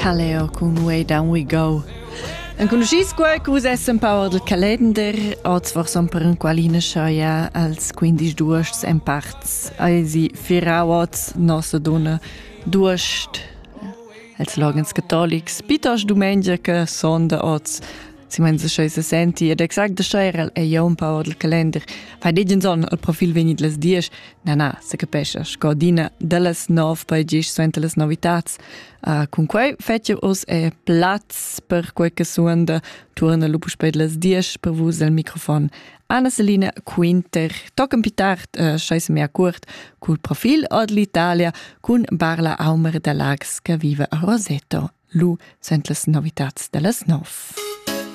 Kaleo con Way Down We Go. En conoscis quei che us power del calender, oz forsom per un qualina schaia als 15 duosts en parts. Eisi firau oz nossa donna duost als logens catholics, pitos domengia che sonda oz. Si menza schei se senti ed exact de scheirel e jo un power del calender. Fai degen son al profil venit les 10. Na, se capescha, sco dina de les 9 per gis suente les novitats. Con quei fetja us plats per quei che suonda turna lupus per les 10 per vus el microfon. Anna Selina Quinter, tocken pitart schei se mea curt cul profil od l'Italia cun Barla Aumer de Lags che vive a Roseto. Lu sunt les novitats de les 9.